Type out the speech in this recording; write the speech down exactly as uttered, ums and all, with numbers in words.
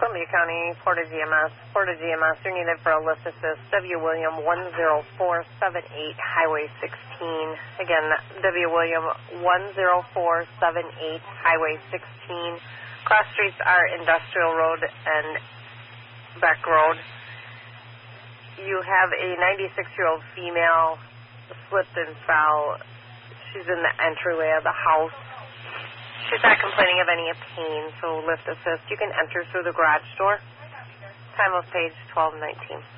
Columbia County, Portage E M S. Portage E M S, you're needed for a lift assist. W. William one zero four seven eight, Highway sixteen. Again, W. William one zero four seven eight, Highway sixteen. Cross streets are Industrial Road and Beck Road. You have a ninety-six-year-old female slipped and fell. She's in the entryway of the house. She's not complaining of any pain, so lift assist. You can enter through the garage door. Time of page twelve nineteen.